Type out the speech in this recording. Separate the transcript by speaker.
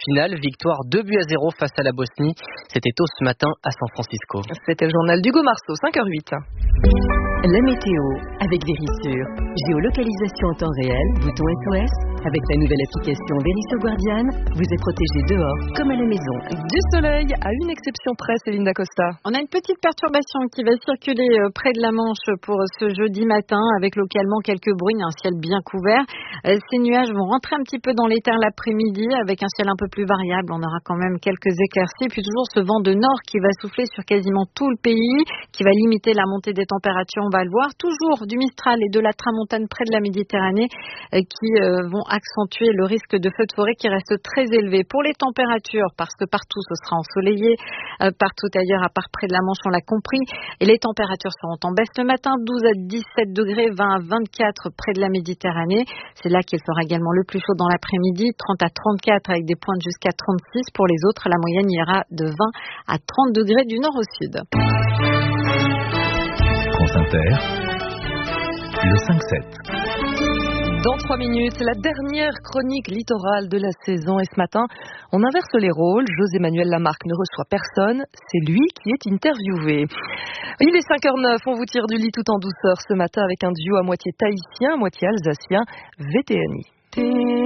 Speaker 1: finale, victoire 2-0 face à la Bosnie. C'était tôt ce matin à San Francisco.
Speaker 2: C'était le journal d'Hugo Marceau, 5h08.
Speaker 3: La météo avec Verisure. Géolocalisation en temps réel, bouton SOS. Avec la nouvelle application Verisso Guardian, vous êtes protégé dehors comme à la maison.
Speaker 2: Du soleil à une exception près, Céline Dacosta.
Speaker 4: On a une petite perturbation qui va circuler près de la Manche pour ce jeudi matin, avec localement quelques bruines, un ciel bien couvert. Ces nuages vont rentrer un petit peu dans les terres l'après-midi, avec un ciel un peu plus variable. On aura quand même quelques éclaircies, puis toujours ce vent de nord qui va souffler sur quasiment tout le pays, qui va limiter la montée des températures. On va le voir, toujours du Mistral et de la Tramontane près de la Méditerranée qui vont accentuer le risque de feux de forêt qui reste très élevé. Pour les températures, parce que partout ce sera ensoleillé, partout ailleurs à part près de la Manche, on l'a compris, et les températures seront en baisse le matin, 12 à 17 degrés, 20 à 24 près de la Méditerranée. C'est là qu'il fera également le plus chaud dans l'après-midi, 30 à 34 avec des pointes jusqu'à 36. Pour les autres, la moyenne ira de 20 à 30 degrés du nord au sud.
Speaker 5: France Inter, le 5-7.
Speaker 2: Dans 3 minutes, la dernière chronique littorale de la saison. Et ce matin, on inverse les rôles. José-Manuel Lamarque ne reçoit personne. C'est lui qui est interviewé. Il est 5h09. On vous tire du lit tout en douceur ce matin avec un duo à moitié tahitien, à moitié alsacien, VTNI.